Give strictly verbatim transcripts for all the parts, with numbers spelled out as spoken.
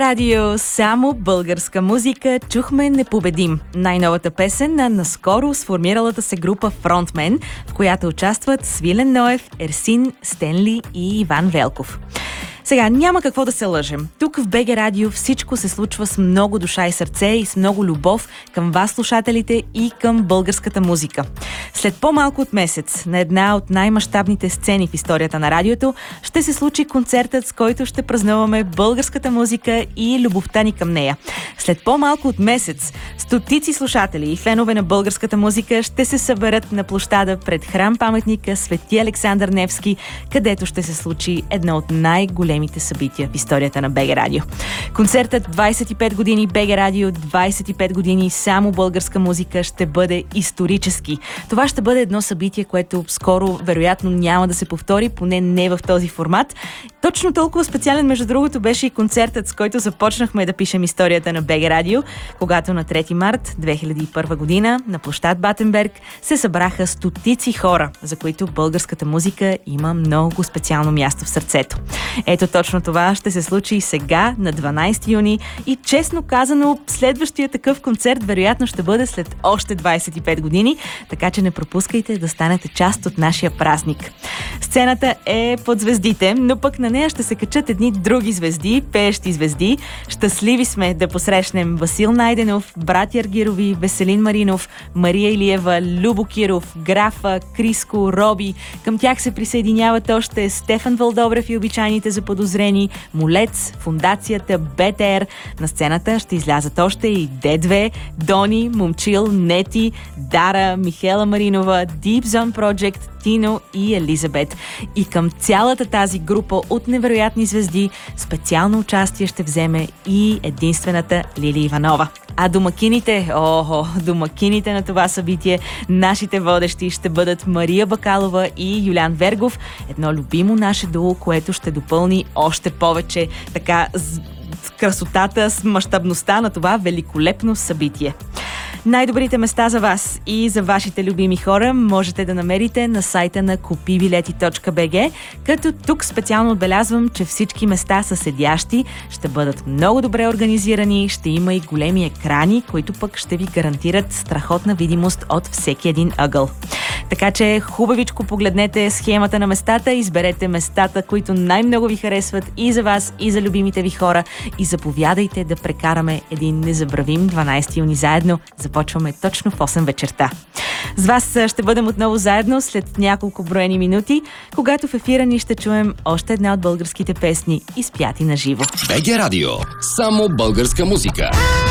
Радио само българска музика. Чухме "Непобедим", най-новата песен на наскоро сформиралата се група Frontman, в която участват Свилен Ноев, Ерсин, Стенли и Иван Велков. Сега, няма какво да се лъжем. Тук в БГ Радио всичко се случва с много душа и сърце и с много любов към вас, слушателите, и към българската музика. След по-малко от месец на една от най-мащабните сцени в историята на радиото ще се случи концертът, с който ще празнуваме българската музика и любовта ни към нея. След по-малко от месец стотици слушатели и фенове на българската музика ще се съберат на площада пред храм-паметника Свети Александър Невски, където ще се случи едно от най-големите събития в историята на БГ Радио. Концертът двайсет и пет години БГ Радио, двайсет и пет години само българска музика ще бъде исторически. Това ще бъде едно събитие, което скоро вероятно няма да се повтори, поне не в този формат. Точно толкова специален, между другото, беше и концертът, с който започнахме да пишем историята на БГ Радио, когато на трети март две хиляди и първа година на площад Батенберг се събраха стотици хора, за които българската музика има много специално място в сърцето. Ето точно това ще се случи и сега, на дванайсети юни, и честно казано, следващия такъв концерт вероятно ще бъде след още двайсет и пет години, така че не пропускайте да станете част от нашия празник. Сцената е под звездите, но пък на нея ще се качат едни други звезди, пеещи звезди. Щастливи сме да посрещнем Васил Найденов, братя Аргирови, Веселин Маринов, Мария Илиева, Любо Киров, Графа, Криско, Роби. Към тях се присъединяват още Стефан Вълдобрев и обичайните заподозрени, Молец, Фундацията, БТР. На сцената ще излязат още и Д две, Дони, Момчил, Нети, Дара, Михела Маринова, Deep Zone Project, Тино и Елизабет. И към цялата тази група от невероятни звезди специално участие ще вземе и единствената Лили Иванова. А домакините, охо, домакините на това събитие, нашите водещи ще бъдат Мария Бакалова и Юлян Вергов, едно любимо наше дуо, което ще допълни още повече така с красотата, с мащабността на това великолепно събитие. Най-добрите места за вас и за вашите любими хора можете да намерите на сайта на купи билети точка би джи, като тук специално отбелязвам, че всички места са седящи, ще бъдат много добре организирани, ще има и големи екрани, които пък ще ви гарантират страхотна видимост от всеки един ъгъл. Така че хубавичко погледнете схемата на местата, изберете местата, които най-много ви харесват и за вас, и за любимите ви хора, и заповядайте да прекараме един незабравим дванайсети юни заедно. Започваме точно в осем вечерта. С вас ще бъдем отново заедно след няколко броени минути, когато в ефира ни ще чуем още една от българските песни, изпяти на живо. БГ Радио. Само българска музика.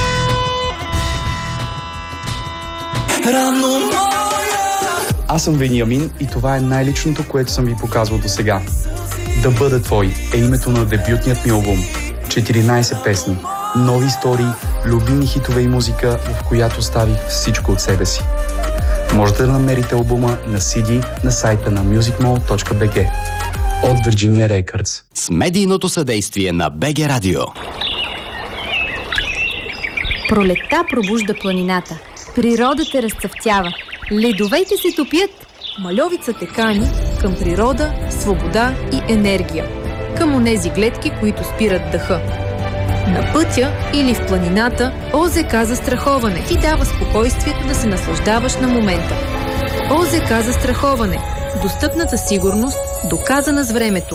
Аз съм Вениамин и това е най-личното, което съм ви показвал до сега. "Да бъда твой" е името на дебютният ми албум. четиринайсет песни, нови истории, любими хитове и музика, в която ставих всичко от себе си. Можете да намерите албума на си ди на сайта на мюзик мол точка би джи от Virginia Records. С медийното съдействие на БГ Радио. Пролетта пробужда планината. Природата разцъфтява. Ледовете се топят. Мальовицата кани към природа, свобода и енергия. Към онези гледки, които спират дъха. На пътя или в планината ОЗК застраховане ти дава спокойствието да се наслаждаваш на момента. ОЗК застраховане. Достъпната сигурност, доказана с времето.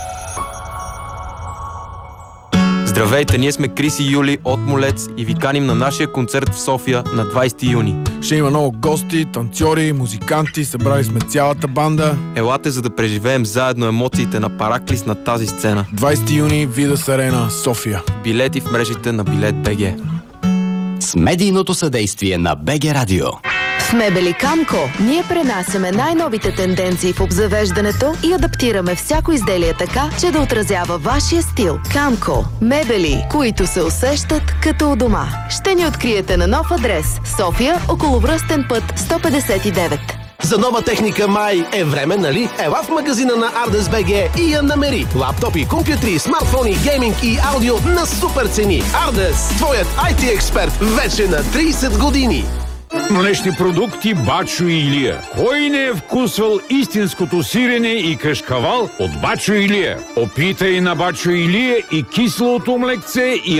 Здравейте, ние сме Крис и Юли от Молец и ви каним на нашия концерт в София на двайсети юни. Ще има много гости, танцори, музиканти, събрали сме цялата банда. Елате, за да преживеем заедно емоциите на Параклис на тази сцена. двайсети юни, Видас Арена, София. Билети в мрежите на Билет БГ. С медийното съдействие на БГ Радио. В Мебели Камко ние пренасяме най-новите тенденции в обзавеждането и адаптираме всяко изделие така, че да отразява вашия стил. Камко. Мебели, които се усещат като у дома. Ще ни откриете на нов адрес. София, околовръстен път сто петдесет и девет. За нова техника май е време, нали? Ела в магазина на Ардес БГ и я намери. Лаптопи, компютри, смартфони, гейминг и аудио на супер цени. Ардес, твоят ай ти експерт вече на трийсет години. Млечни продукти Бачо и Илия. Кой не е вкусвал истинското сирене и кашкавал от Бачо и Илия? Опитай на Бачо и Илия и киселото млекце и